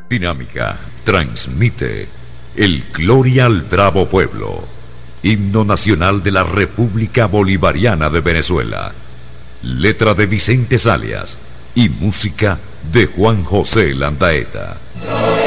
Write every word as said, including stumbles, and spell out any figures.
Dinámica transmite el Gloria al Bravo Pueblo, himno nacional de la República Bolivariana de Venezuela. Letra de Vicente Salias y música de Juan José Landaeta.